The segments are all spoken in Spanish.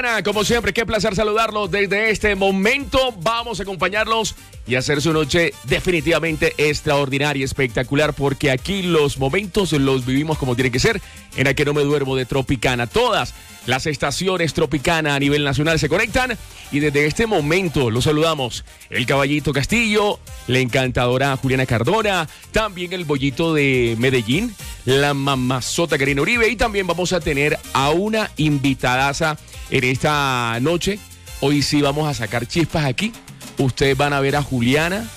Tropicana, como siempre, qué placer saludarlos desde este momento. Vamos a acompañarlos y hacer su noche definitivamente extraordinaria, espectacular, porque aquí los momentos los vivimos como tiene que ser, en la que no me duermo de Tropicana. Todas las estaciones Tropicana a nivel nacional se conectan y desde este momento los saludamos. El Caballito Castillo, la encantadora Juliana Cardona, también el Bollito de Medellín, la mamazota Karina Uribe, y también vamos a tener a una invitadaza en esta noche. Hoy sí vamos a sacar chispas aquí. Ustedes van a ver a Juliana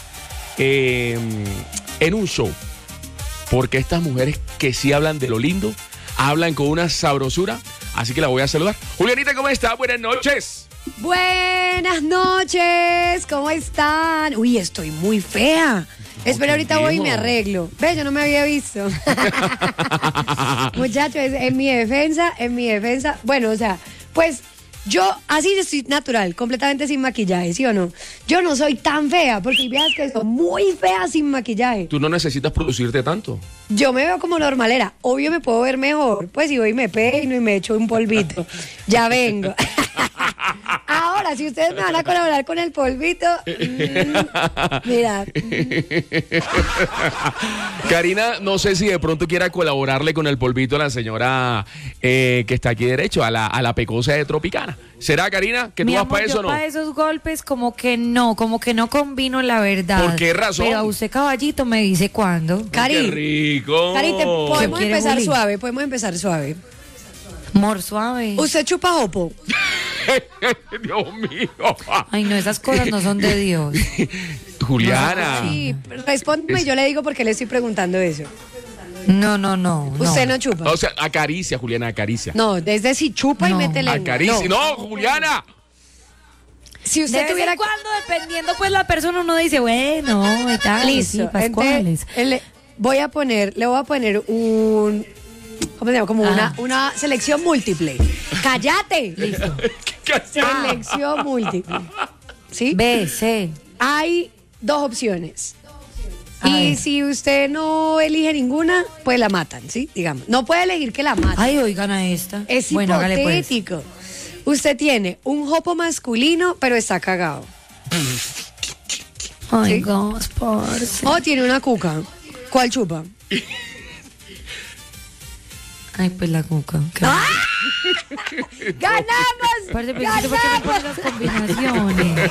en un show, porque estas mujeres que sí hablan de lo lindo, hablan con una sabrosura, así que la voy a saludar. Julianita, ¿cómo está? Buenas noches. Buenas noches, ¿cómo están? Uy, estoy muy fea. Espera, ahorita voy y me arreglo. Ve, yo no me había visto. Muchachos, en mi defensa, bueno, o sea, pues yo así estoy natural, completamente sin maquillaje, ¿sí o no? Yo no soy tan fea, porque hay viejas que son muy feas sin maquillaje. Tú no necesitas producirte tanto. Yo me veo como normalera. Obvio me puedo ver mejor, pues si voy y me peino y me echo un polvito. Ya vengo. Ahora, si ustedes me van a colaborar con el polvito, mira. Karina, no sé si de pronto quiera colaborarle con el polvito a la señora que está aquí derecho, a la pecosa de Tropicana. ¿Será, Karina, que tú vas para eso o no? Para esos golpes como que no combino, la verdad. ¿Por qué razón? Pero a usted, caballito, me dice cuándo. Cari, ¡qué rico! Cari, podemos empezar Juli? suave, podemos empezar suave. Amor suave. ¿Usted chupa jopo? Dios mío. Ay, no, esas cosas no son de Dios. Juliana. Sí, respóndeme, yo le digo por qué le estoy preguntando eso. No. ¿Usted no chupa? O sea, acaricia, Juliana, acaricia. No, desde si chupa y No. mete lengua. Acaricia. No, Juliana. Si De usted vez tuviera... en cuando, dependiendo, pues la persona, uno dice, bueno, y tal. Listo, Sí, Pascuales. entonces, le voy a poner un... ¿Cómo se llama? Como una selección múltiple. ¡Cállate! Listo. Selección múltiple. ¿Sí? B, C. Hay dos opciones. A Y ver. si usted no elige ninguna, pues la matan, ¿sí? Digamos. No puede elegir que la maten. Ay, oigan a esta. Es bueno, hágale pues. hipotético. Usted tiene un jopo masculino, pero está cagado. Ay, ¿Sí? parce. O tiene una cuca. ¿Cuál chupa? Ay, pues la cuca. ¡Ah! ¡Ganamos! Parce, pero ¿por qué me pones las combinaciones?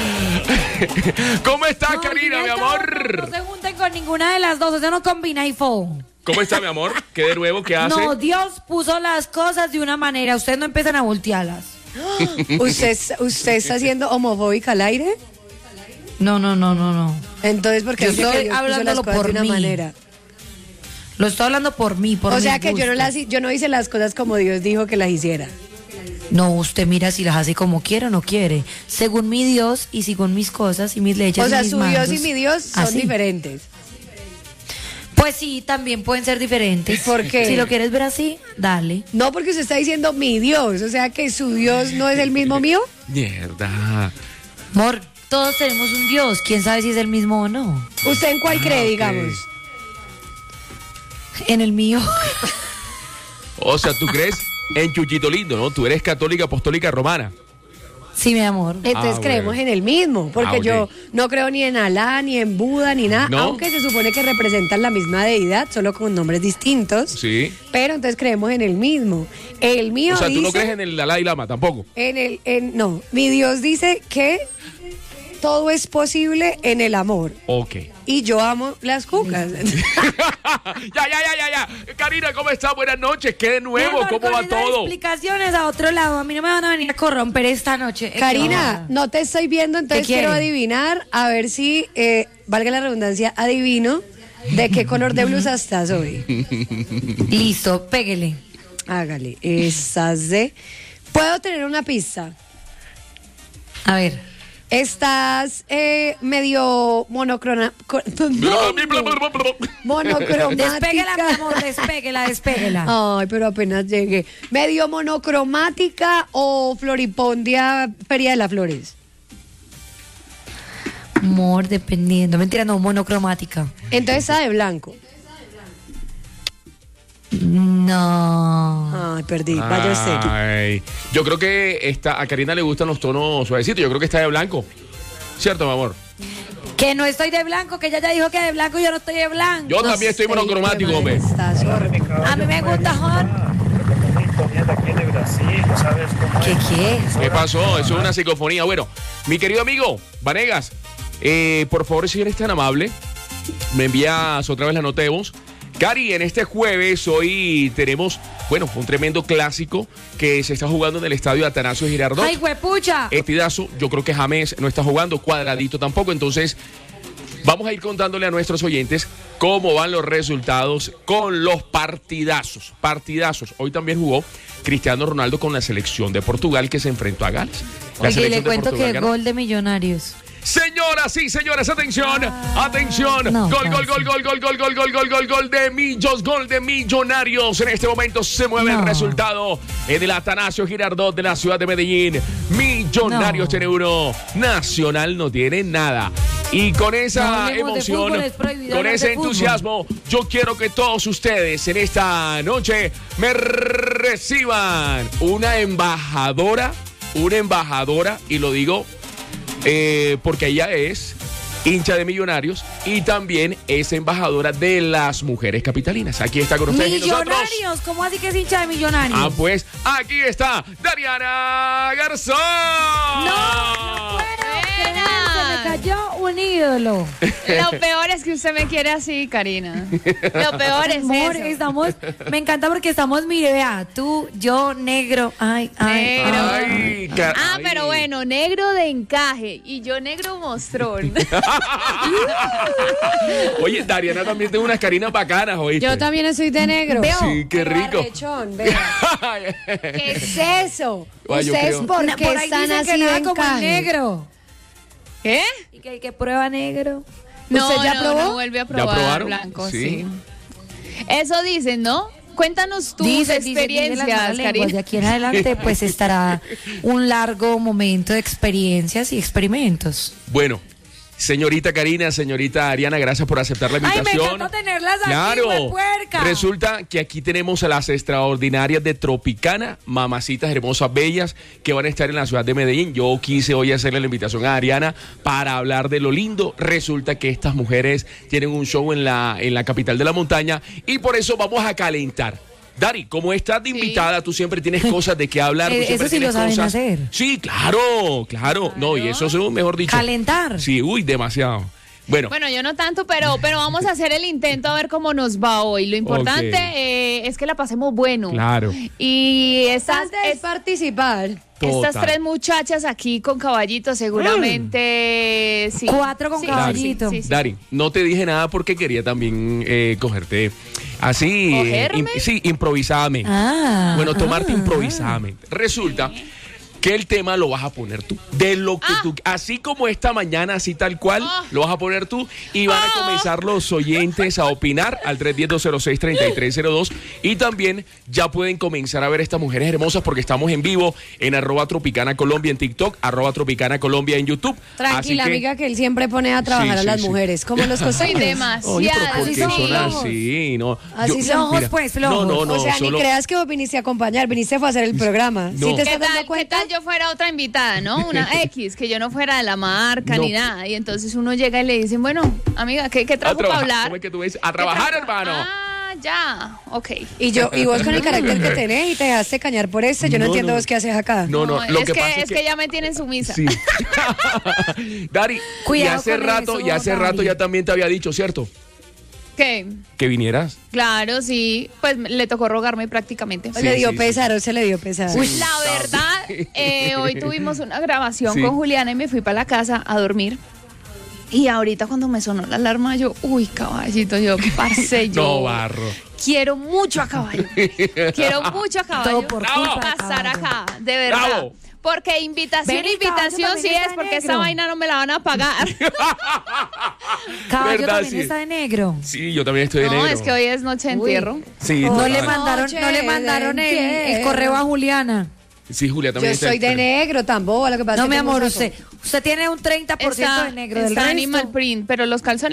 ¿Cómo estás, No, Karina, mi neta, amor? No se junten con ninguna de las dos, o sea, no combina y fo. ¿Cómo está, mi amor? ¿Qué de nuevo? ¿Qué hace? No, Dios puso las cosas de una manera, ustedes no empiezan a voltearlas. ¿Usted está siendo homofóbica al aire? No. Entonces, ¿por qué Yo dice que estoy Dios puso las hablándolo cosas por de una mí. manera? Lo estoy hablando por mí, por O sea mis que yo no hice las cosas como Dios dijo que las hiciera. No, usted mira si las hace como quiere o no quiere. Según mi Dios y según mis cosas y mis leyes. O sea, y mis su Dios y mandos, mi Dios son así. diferentes. Pues sí, también pueden ser diferentes. ¿Por qué? Si lo quieres ver así, dale. No, porque usted está diciendo mi Dios. O sea que su Dios no es el mismo mío. Mierda. Amor, todos tenemos un Dios. ¿Quién sabe si es el mismo o no? ¿Usted en cuál cree, ok. digamos? En el mío. O sea, tú crees en Chuchito Lindo, ¿no? Tú eres católica apostólica romana. Sí, mi amor. Entonces creemos bueno. en el mismo. Porque Ok. yo no creo ni en Alá, ni en Buda, ni nada. ¿No? Aunque se supone que representan la misma deidad, solo con nombres distintos. Sí. Pero entonces creemos en el mismo. El mío O sea, tú no dice... crees en el Dalai Lama tampoco. No, mi Dios dice que todo es posible en el amor. Ok. Y yo amo las cucas. Ya. Karina, ¿cómo estás? Buenas noches. ¿Qué de Mi nuevo? amor, ¿Cómo con va esas todo? explicaciones a otro lado. A mí no me van a venir a corromper esta noche. Karina, no te estoy viendo, entonces ¿Qué quiero quiere? adivinar, a ver si, valga la redundancia, adivino de qué color de blusa estás hoy. Listo, péguele. Hágale. Estás de... ¿Puedo tener una pista? A ver. Estás medio monocromática. Despéguela, mi amor, despéguela. Ay, pero apenas llegué. ¿Medio monocromática o floripondia Feria de las Flores? Amor, dependiendo. Mentira, no, monocromática. Entonces está de blanco. No. Ay, perdí. Vaya usted. Ay, yo creo que a Karina le gustan los tonos suavecitos. Yo creo que está de blanco. ¿Cierto, mi amor? Que no estoy de blanco, que ella ya dijo que de blanco, yo no estoy de blanco. Yo también estoy monocromático, hombre. A mí me gusta, Juan. ¿Qué? ¿Qué pasó? Eso es una psicofonía. Bueno, mi querido amigo Vanegas, por favor, si eres tan amable, me envías otra vez la nota de voz. Cari, en este jueves hoy tenemos, bueno, un tremendo clásico que se está jugando en el estadio Atanasio Girardot. ¡Ay, huepucha! Partidazo, yo creo que James no está jugando, Cuadradito tampoco, entonces vamos a ir contándole a nuestros oyentes cómo van los resultados con los partidazos. Partidazos. Hoy también jugó Cristiano Ronaldo con la selección de Portugal que se enfrentó a Gales. Oye, le cuento que gol de Millonarios. Señoras y señores, atención, atención. No, Gol de Millos, gol de Millonarios. En este momento se mueve el resultado del Atanasio Girardot de la ciudad de Medellín. Millonarios tiene 1, Nacional no tiene nada. Y con esa emoción, con ese entusiasmo, yo quiero que todos ustedes en esta noche me reciban una embajadora, y lo digo porque ella es hincha de Millonarios y también es embajadora de las mujeres capitalinas. Aquí está con ustedes. Millonarios, ¿cómo así que es hincha de Millonarios? Ah, pues aquí está Dariana Garzón. No puedo creer, se me cayó un ídolo. Lo peor es que usted me quiere así, Karina. Lo peor es Amor, eso. me encanta porque estamos, mire, vea, tú, yo, negro, Negro. Pero bueno, negro de encaje y yo negro mostrón. Oye, Dariana también tiene unas carinas bacanas, ¿oíste? Yo también soy de negro. Sí, qué rico. Arrechón, vea. ¿Qué es eso? Ay, yo ¿Ustedes creo. por qué por ahí están dicen así que nada de como el encaje? negro. ¿Qué? Y que el que prueba negro. No, ¿Usted ya probó? No, vuelve a ¿Ya probar probaron? blanco, Sí. sí. Eso dicen, ¿no? Cuéntanos tus experiencias, Karina. Karina. De aquí en adelante, pues estará un largo momento de experiencias y experimentos. Bueno, señorita Karina, señorita Ariana, gracias por aceptar la invitación. Ay, me encanta tenerlas aquí, claro. huepuerca. Resulta que aquí tenemos a las extraordinarias de Tropicana, mamacitas hermosas, bellas, que van a estar en la ciudad de Medellín. Yo quise hoy hacerle la invitación a Ariana para hablar de lo lindo. Resulta que estas mujeres tienen un show en la capital de la montaña y por eso vamos a calentar. Dari, como estás de invitada, tú siempre tienes cosas de qué hablar. Tú siempre eso sí tienes lo saben cosas. hacer. Sí, claro. No, y eso es mejor dicho. Calentar. Sí, demasiado. Bueno, Bueno, yo no tanto, pero vamos a hacer el intento a ver cómo nos va hoy. Lo importante es que la pasemos bueno. Claro. Y Es participar. estas Total. 3 muchachas aquí con caballitos seguramente sí. 4 con Sí, caballito. sí. Dari, no te dije nada porque quería también cogerte así. ¿Cogerme? Sí, improvisadamente. Bueno, tomarte improvisadamente. Resulta que el tema lo vas a poner tú. De lo que tú, así como esta mañana, así tal cual, lo vas a poner tú y van a comenzar los oyentes a opinar al 310-206-3302 y también ya pueden comenzar a ver estas mujeres hermosas porque estamos en vivo en @Tropicana Colombia en TikTok, @Tropicana Colombia en YouTube. Tranquila, Así que, amiga, que él siempre pone a trabajar Sí, a las sí. mujeres, como los Soy costeños. demasiado. Oye, pero ¿por Así qué son son flojos. así? No, Así son. Flojos, pues, flojos. No, O sea, solo... ni creas que vos viniste a acompañar, viniste fue a hacer el programa. No. ¿Sí te ¿Qué estás dando tal, cuenta? yo fuera otra invitada, ¿no? Una X, que yo no fuera de la marca No. ni nada. Y entonces uno llega y le dicen, bueno, amiga, ¿qué trajo para hablar? ¿Cómo es que tú ves? A trabajar, ¿Qué trajo? hermano. Ah, ya, ok. Y vos con el carácter que tenés y te dejaste cañar por eso, yo no entiendo vos qué haces acá. No, lo es que pasa es que ya me tienen sumisa. Sí. Dari, Cuidado y hace con rato, eso, Dari. ya también te había dicho, ¿cierto? ¿Qué? Que vinieras. Claro, sí. Pues le tocó rogarme prácticamente. Se le dio sí. pesar o se le dio pesar. La verdad, hoy tuvimos una grabación Sí. con Juliana y me fui para la casa a dormir. Y ahorita cuando me sonó la alarma, yo, uy, caballito, yo, parce, yo No, barro. quiero mucho a caballo. Quiero mucho a caballo. Todo por Bravo. culpa de pasar caballo. acá, de verdad. Bravo. Porque invitación Ven, y Caballo sí también es, está de porque esa negro. vaina no me la van a pagar. Caballo ¿Verdad? también Sí. está de negro. Sí, yo también estoy de No, negro. es que hoy es noche de entierro. Sí, No total. le mandaron el correo a Juliana. Sí, Julia también Yo está soy de negro, tan boba, lo que pasa No, es que mi tengo amor, un saco. usted tiene un 30% de negro del está resto. animal print, pero los calzones